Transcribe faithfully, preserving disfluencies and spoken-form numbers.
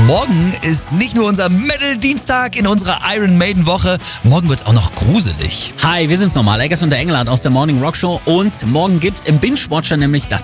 Morgen ist nicht nur unser Metal-Dienstag in unserer Iron Maiden-Woche, morgen wird's auch noch gruselig. Hi, wir sind's nochmal, Eggers und der Engelhardt aus der Morning Rock Show und morgen gibt's im Binge-Watcher nämlich das